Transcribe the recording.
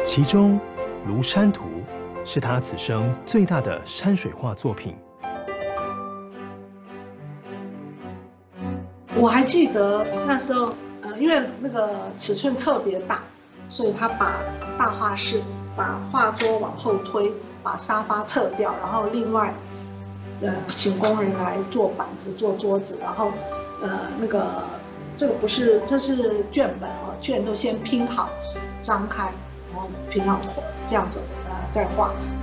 其中《庐山图》是他此生最大的山水画作品。 我还记得那时候，因为那个尺寸特别大，所以他把大画室、把画桌往后推，把沙发撤掉，然后另外，请工人来做板子、做桌子，然后，这个不是，这是卷本哦，卷都先拼好，张开，然后平常这样子再画，